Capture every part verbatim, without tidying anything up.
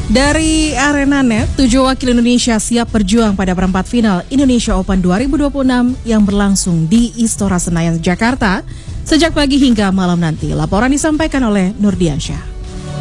Dari Arena Net, tujuh wakil Indonesia siap berjuang pada perempat final Indonesia Open dua ribu dua puluh enam yang berlangsung di Istora Senayan, Jakarta sejak pagi hingga malam nanti. Laporan disampaikan oleh Nurdiansyah.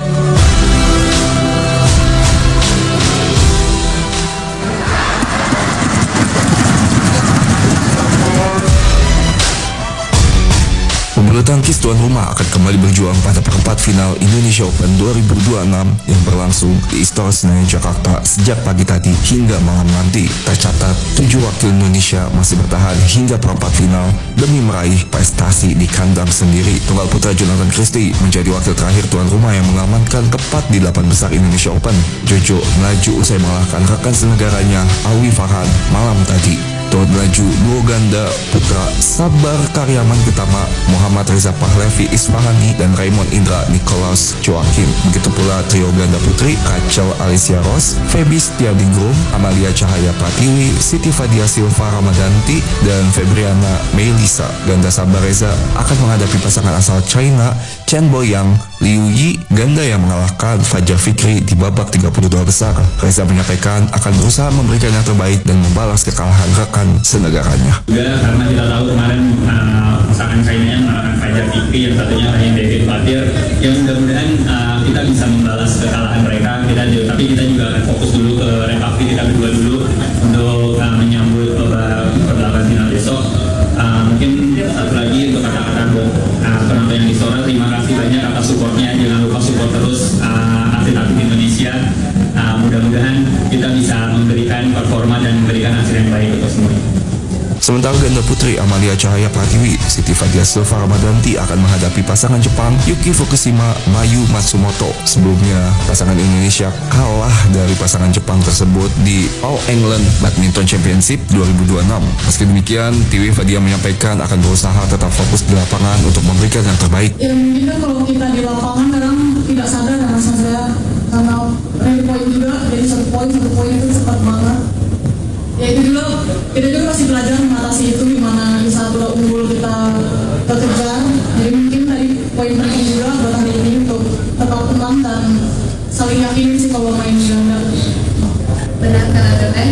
Pebulu tangkis tuan rumah akan kembali berjuang pada perempat final Indonesia Open dua ribu dua puluh enam yang berlangsung di Istora Senayan, Jakarta sejak pagi tadi hingga malam nanti. Tercatat, tujuh wakil Indonesia masih bertahan hingga perempat final demi meraih prestasi di kandang sendiri. Tunggal putra Jonathan Christie menjadi wakil terakhir tuan rumah yang mengamankan keempat di delapan besar Indonesia Open. Jojo melaju usai mengalahkan rekan senegaranya Alwi Farhan malam tadi. Turut melaju duo ganda putra Sabar Karyaman Utama Muhammad Reza Pahlevi Isfahani dan Raymond Indra Nicholas Joakim. Begitu pula trio ganda putri Rachel Alicia Ross, Feby Setianingrum, Amalia Cahaya Pratiwi, Siti Fadia Silva Ramadanti, dan Febriana Melisa. Ganda Sabar Reza akan menghadapi pasangan asal China Chen Boyang Liu Yi, ganda yang mengalahkan Fajar Fikri di babak tiga puluh dua besar. Reza menyampaikan akan berusaha memberikan yang terbaik dan membalas kekalahan rekan senegaranya. Juga karena kita tahu kemarin uh, pasangan China yang mengalahkan Fajar Fikri, yang satunya Ryan David Fatir, yang mudah-mudahan uh, kita bisa membalas kekalahan mereka. Kita juga, tapi kita juga akan fokus dulu ke recovery kita berdua dulu untuk uh, menyambut perlawanan final besok. Uh, mungkin satu lagi untuk kata-kata uh, penonton yang di Istora, terima kasih banyak atas supportnya. Jangan lupa support terus uh, atlet-atlet Indonesia. Uh, mudah-mudahan kita bisa memberikan performa dan memberikan hasil yang baik untuk semua. Sementara ganda putri Amalia Cahaya Pratiwi, Siti Fadia Silva Ramadanti akan menghadapi pasangan Jepang Yuki Fukushima Mayu Matsumoto. Sebelumnya, pasangan Indonesia kalah dari pasangan Jepang tersebut di All England Badminton Championship dua ribu dua puluh enam. Meski demikian, Tiwi Fadia menyampaikan akan berusaha tetap fokus di lapangan untuk memberikan yang terbaik. Ya mungkin kan kalau kita di lapangan kadang tidak sadar dan rasa saya karena range point juga, jadi satu poin satu poin itu cepat banget. Ya itu juga, kita juga masih belajar mengatasi itu, gimana di saat udah unggul kita terkejar. Jadi mungkin dari poin penting juga buat hari ini untuk tetap tenang dan saling yakin sih kalau main di ganda. Benar kata Teteh.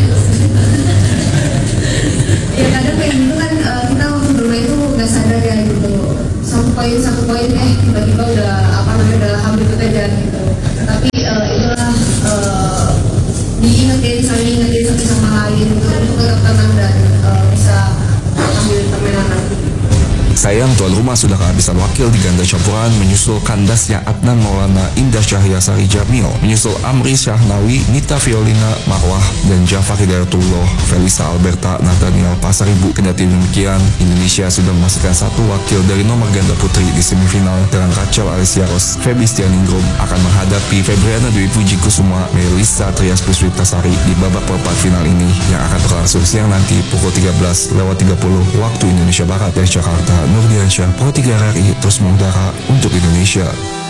Ya kadang kayak gitu kan, uh, kita waktu bermain itu nggak sadar ya gitu. Satu poin satu poin eh tiba-tiba udah apa namanya udah hampir kekejar gitu. Tapi uh, itulah uh, diingetin, saling ingetin satu sama lain untuk tetap tenang dan uh, bisa ambil permainan nanti. Sayang, tuan rumah sudah kehabisan wakil di ganda campuran menyusul kandasnya Adnan Maulana Indah Cahya Sari Jamil, menyusul Amri Syahnawi, Nita Violina Marwah, dan Jafar Hidayatullah, Felisa Alberta, Nathaniel Pasaribu. Kendati demikian, Indonesia sudah memastikan satu wakil dari nomor ganda putri di semifinal dengan Rachel Alicia Ross. Feby Setianingrum akan menghadapi Febriana Dwi Puji Kusuma Melisa Trias Puswitasari di babak perempat final ini yang akan berlangsung siang nanti pukul tiga belas lewat tiga puluh waktu Indonesia Barat. Dari Jakarta, Nurdiansyah, Pro tiga R R I terus mengudara untuk Indonesia.